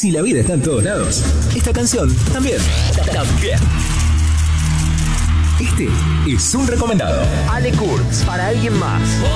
Si la vida está en todos lados, esta canción también. También. Este es un recomendado. Ale Kurtz, para alguien más.